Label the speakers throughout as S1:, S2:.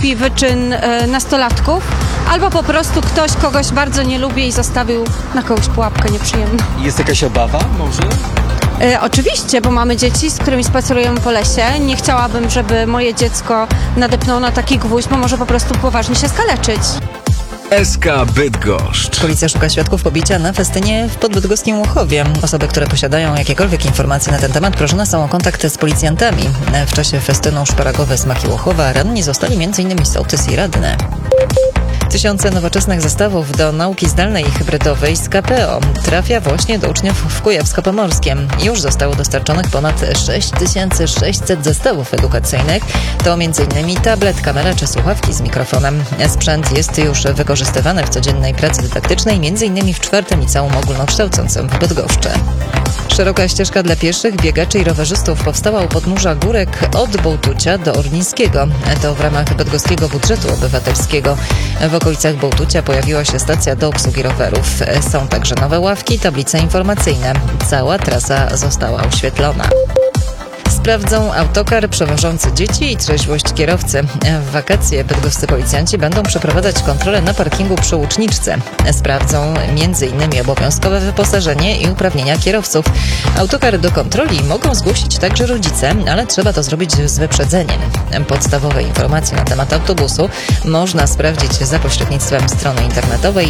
S1: nastąpi wyczyn nastolatków, albo po prostu ktoś kogoś bardzo nie lubi i zostawił na kogoś pułapkę nieprzyjemną.
S2: Jest jakaś obawa może?
S1: Oczywiście, bo mamy dzieci, z którymi spacerujemy po lesie. Nie chciałabym, żeby moje dziecko nadepnęło na taki gwóźdź, bo może po prostu poważnie się skaleczyć.
S3: SK Bydgoszcz.
S4: Policja szuka świadków pobicia na festynie w podbydgoskim Łuchowie. Osoby, które posiadają jakiekolwiek informacje na ten temat, proszone są o kontakt z policjantami. W czasie festynu Szparagowe Smaki Łuchowa ranni zostali m.in. sołtys i radny. Tysiące nowoczesnych zestawów do nauki zdalnej i hybrydowej z KPO trafia właśnie do uczniów w Kujawsko-Pomorskiem. Już zostało dostarczonych ponad 6600 zestawów edukacyjnych. To m.in. tablet, kamera czy słuchawki z mikrofonem. Sprzęt jest już wykorzystywany w codziennej pracy dydaktycznej, m.in. w 4. liceum ogólnokształcącym w Bydgoszczy. Szeroka ścieżka dla pieszych, biegaczy i rowerzystów powstała u podnóża górek od Bołtucia do Orlińskiego. To w ramach bydgoskiego budżetu obywatelskiego. W okolicach Bołtucia pojawiła się stacja do obsługi rowerów. Są także nowe ławki, tablice informacyjne. Cała trasa została oświetlona. Sprawdzą autokar przewożący dzieci i trzeźwość kierowcy. W wakacje bydgoscy policjanci będą przeprowadzać kontrolę na parkingu przy Łuczniczce. Sprawdzą m.in. obowiązkowe wyposażenie i uprawnienia kierowców. Autokar do kontroli mogą zgłosić także rodzice, ale trzeba to zrobić z wyprzedzeniem. Podstawowe informacje na temat autobusu można sprawdzić za pośrednictwem strony internetowej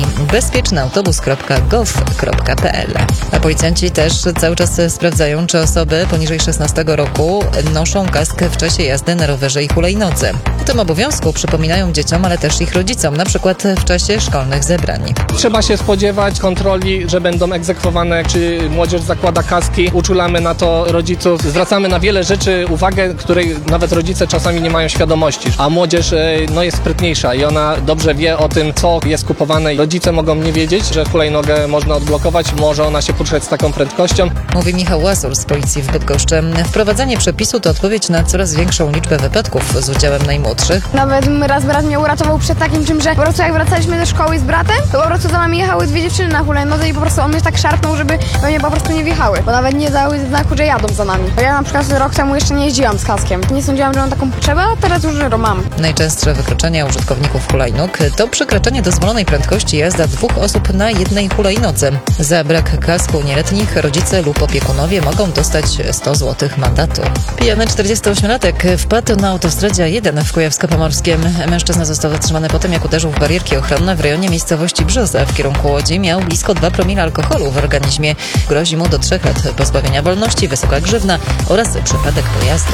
S4: bezpiecznyautobus.gov.pl. A policjanci też cały czas sprawdzają, czy osoby poniżej 16 roku noszą kask w czasie jazdy na rowerze i hulajnodze. O tym obowiązku przypominają dzieciom, ale też ich rodzicom, na przykład w czasie szkolnych zebrań.
S5: Trzeba się spodziewać kontroli, że będą egzekwowane, czy młodzież zakłada kaski. Uczulamy na to rodziców. Zwracamy na wiele rzeczy uwagę, której nawet rodzice czasami nie mają świadomości. A młodzież jest sprytniejsza i ona dobrze wie o tym, co jest kupowane. Rodzice mogą nie wiedzieć, że hulajnogę można odblokować, może ona się poruszać z taką prędkością. Mówi
S4: Michał Łazur z Policji w Bydgoszczy. Wprowadzanie przepisu to odpowiedź na coraz większą liczbę wypadków z udziałem najmłodszych.
S6: Nawet raz brat mnie uratował przed takim czymś, że po prostu jak wracaliśmy do szkoły z bratem, to po prostu za nami jechały dwie dziewczyny na hulajnodze i po prostu on mnie tak szarpnął, żeby we mnie po prostu nie wjechały, bo nawet nie dały znaku, że jadą za nami. Bo ja na przykład rok temu jeszcze nie jeździłam z kaskiem. Nie sądziłam, że mam taką potrzebę, a teraz już mam.
S4: Najczęstsze wykroczenia użytkowników hulajnóg to przekraczanie dozwolonej prędkości, jazda 2 osób na jednej hulajnodze. Za brak kasku nieletnich rodzice lub opiekunowie mogą dostać 100 zł mandatu. Pijany 48-latek wpadł na autostradzie A1 w Kujawsko-Pomorskiem. Mężczyzna został zatrzymany po tym, jak uderzył w barierki ochronne w rejonie miejscowości Brzoza w kierunku Łodzi. Miał blisko 2 promile alkoholu w organizmie. Grozi mu do 3 lat pozbawienia wolności, wysoka grzywna oraz przypadek pojazdu.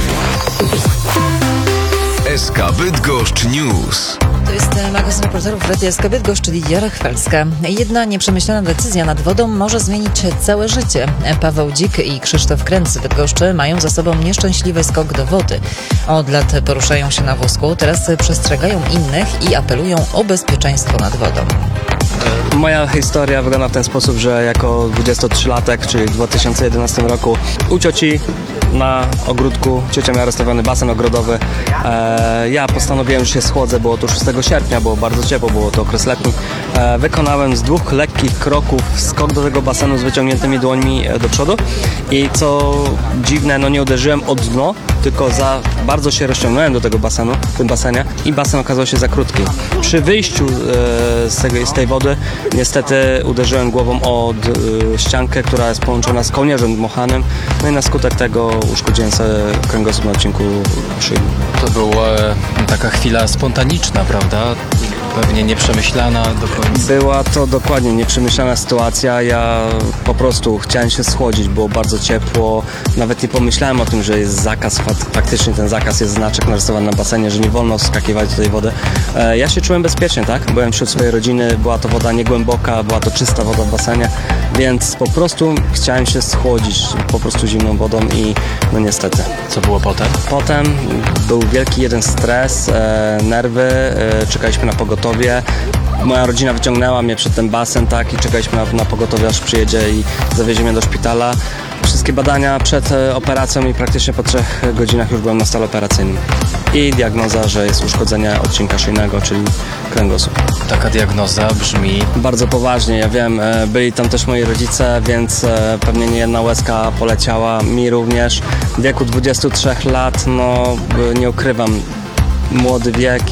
S3: SK Bydgoszcz News.
S4: To jest magazyn reporterów Radia SK Bydgoszcz, Lidia Rachwalska. Jedna nieprzemyślana decyzja nad wodą może zmienić całe życie. Paweł Dzik i Krzysztof Kręc z Bydgoszczy mają za sobą nieszczęśliwy skok do wody. Od lat poruszają się na wózku, teraz przestrzegają innych i apelują o bezpieczeństwo nad wodą.
S7: Moja historia wygląda w ten sposób, że jako 23-latek, czyli w 2011 roku u cioci na ogródku, ciocia miała rozstawiony basen ogrodowy. Ja postanowiłem, że się schłodzę, było to 6 sierpnia, było bardzo ciepło, było to okres letni. Wykonałem z 2 lekkich kroków skok do tego basenu z wyciągniętymi dłońmi do przodu i co dziwne, nie uderzyłem o dno, tylko bardzo się rozciągnąłem do tego basenu, w tym basenie i basen okazał się za krótki. Przy wyjściu z tej wody niestety uderzyłem głową o ściankę, która jest połączona z kołnierzem dmuchanym, no i na skutek tego uszkodziłem sobie kręgosłup na odcinku szyi.
S2: To była taka chwila spontaniczna, prawda? Pewnie nieprzemyślana do końca.
S7: Była to dokładnie nieprzemyślana sytuacja. Ja po prostu chciałem się schłodzić, było bardzo ciepło. Nawet nie pomyślałem o tym, że jest zakaz. Faktycznie ten zakaz jest znaczek narysowany na basenie, że nie wolno wskakiwać do tej wody. Ja się czułem bezpiecznie, tak? Byłem wśród swojej rodziny, była to woda niegłęboka, była to czysta woda w basenie, więc po prostu chciałem się schłodzić po prostu zimną wodą i no niestety.
S2: Co było potem?
S7: Potem był wielki jeden stres, nerwy, czekaliśmy na pogotowie. Moja rodzina wyciągnęła mnie przed ten basen, tak, i czekaliśmy na pogotowie, aż przyjedzie i zawiezie mnie do szpitala. Wszystkie badania przed operacją i praktycznie po 3 godzinach już byłem na stole operacyjnym. I diagnoza, że jest uszkodzenie odcinka szyjnego, czyli kręgosłup.
S2: Taka diagnoza brzmi
S7: bardzo poważnie, ja wiem, byli tam też moi rodzice, więc pewnie nie jedna łezka poleciała, mi również. W wieku 23 lat, nie ukrywam, młody wiek